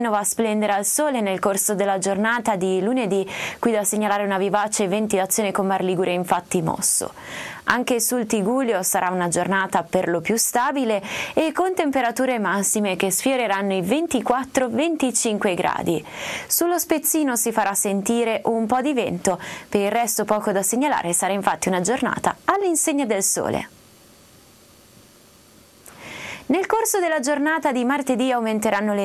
Va a splendere al sole nel corso della giornata di lunedì, qui da segnalare una vivace ventilazione con Mar Ligure infatti mosso. Anche sul Tigullio sarà una giornata per lo più stabile e con temperature massime che sfioreranno i 24-25 gradi. Sullo Spezzino si farà sentire un po' di vento, per il resto poco da segnalare, sarà infatti una giornata all'insegna del sole. Nel corso della giornata di martedì aumenteranno le